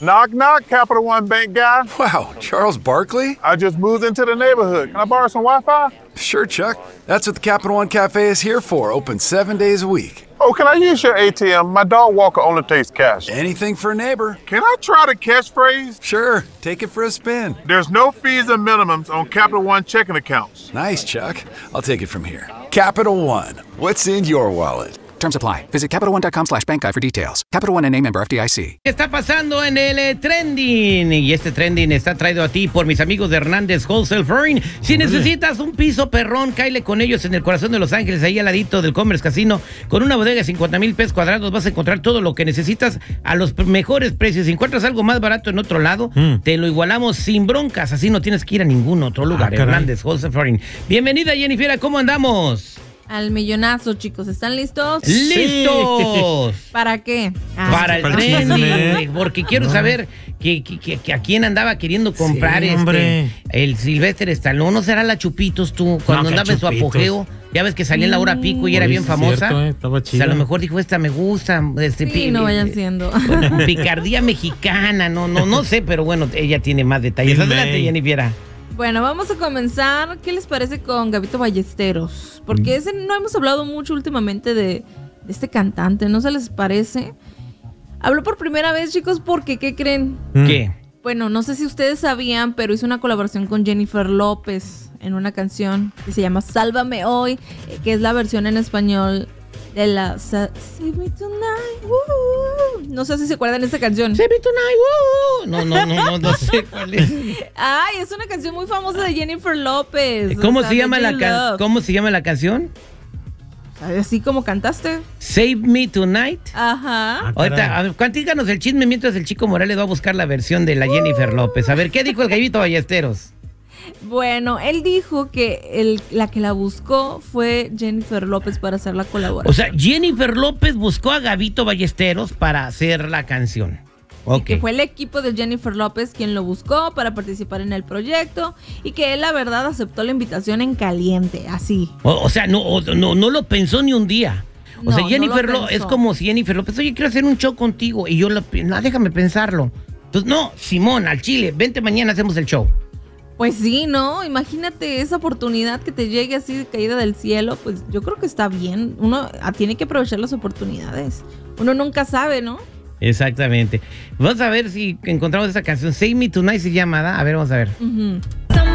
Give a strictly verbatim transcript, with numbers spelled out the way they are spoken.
Knock, knock, Capital One Bank guy. Wow, Charles Barkley? I just moved into the neighborhood. Can I borrow some Wi-Fi? Sure, Chuck. That's what the Capital One Cafe is here for, open seven days a week. Oh, can I use your A T M? My dog Walker only takes cash. Anything for a neighbor. Can I try the catchphrase? Sure, take it for a spin. There's no fees and minimums on Capital One checking accounts. Nice, Chuck. I'll take it from here. Capital One, what's in your wallet? Terms apply. Visit CapitalOne.com slash bank guy for details. Capital One N A member F D I C. ¿Qué está pasando en el eh, trending? Y este trending está traído a ti por mis amigos de Hernández Wholesale Flooring. Si necesitas un piso perrón, cáile con ellos en el corazón de Los Ángeles, ahí al ladito del Commerce Casino. Con una bodega de cincuenta mil pies cuadrados vas a encontrar todo lo que necesitas a los mejores precios. Si encuentras algo más barato en otro lado, mm. te lo igualamos sin broncas. Así no tienes que ir a ningún otro lugar. Ah, Hernández Wholesale Flooring. Bienvenida, Jennifer. ¿Cómo andamos? Al millonazo, chicos. ¿Están listos? ¡Listos! ¿Para qué? Ah, para el trending, porque quiero saber que, que, que, que a quién andaba queriendo comprar sí, este el Sylvester Stallone. ¿No será la Chupitos tú? Cuando no, andaba en su apogeo, ya ves que salía en la hora pico y era bien famosa. Cierto, eh, estaba chida. O sea, a lo mejor dijo, esta me gusta. Este, sí, no vayan siendo. Picardía mexicana, no, no, no sé, pero bueno, ella tiene más detalles. Bien, Adelante, Jennifer. Bueno, vamos a comenzar. ¿Qué les parece con Gabito Ballesteros? Porque ese no hemos hablado mucho últimamente de, de este cantante, ¿no se les parece? Habló por primera vez, chicos, porque ¿qué creen? ¿Qué? Bueno, no sé si ustedes sabían, pero hizo una colaboración con Jennifer López en una canción que se llama Sálvame Hoy, que es la versión en español de la Save Me Tonight, woo. No sé si se acuerdan de esa canción. Save Me Tonight, woo. No, no, no, no, no sé cuál es. Ay, es una canción muy famosa de Jennifer López. ¿Cómo o sea, se llama la can- ¿Cómo se llama la canción? Así como cantaste. Save Me Tonight. Ajá. Ah, ahorita, a ver, cuéntanos el chisme mientras el Chico Morales va a buscar la versión de la Jennifer López. A ver, ¿qué dijo el Gabito Ballesteros? Bueno, él dijo que el, la que la buscó fue Jennifer López para hacer la colaboración. O sea, Jennifer López buscó a Gabito Ballesteros para hacer la canción. Okay. Y que fue el equipo de Jennifer López quien lo buscó para participar en el proyecto y que él, la verdad, aceptó la invitación en caliente, así. O, o sea, no, no, no lo pensó ni un día. O no, sea, Jennifer no López es como si Jennifer López, oye, quiero hacer un show contigo. Y yo, lo, no, déjame pensarlo. Entonces, no, Simón, al Chile, vente mañana, hacemos el show. Pues sí, ¿no? Imagínate esa oportunidad que te llegue así de caída del cielo, pues yo creo que está bien. Uno tiene que aprovechar las oportunidades. Uno nunca sabe, ¿no? Exactamente. Vamos a ver si encontramos esa canción. Save Me Tonight se llama, ¿da? A ver, vamos a ver. Uh-huh.